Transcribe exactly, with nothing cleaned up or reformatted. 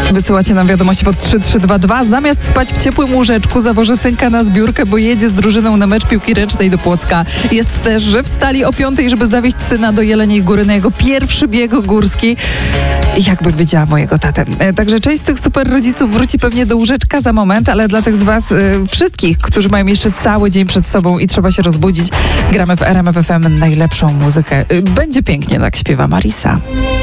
Wysyłacie nam wiadomości pod trzy trzy dwa dwa. Zamiast spać w ciepłym łóżeczku, zawożę synka na zbiórkę, bo jedzie z drużyną na mecz piłki ręcznej do Płocka. Jest też, że wstali o piątej, żeby zawieźć syna do Jeleniej Góry na jego pierwszy bieg górski. Jakbym wiedziała mojego tatę. Także część z tych super rodziców wróci pewnie do łóżeczka za moment, ale dla tych z was y, wszystkich, którzy mają jeszcze cały dzień przed sobą i trzeba się rozbudzić, gramy w R M F F M najlepszą muzykę. Y, będzie pięknie, tak śpiewa Marisa.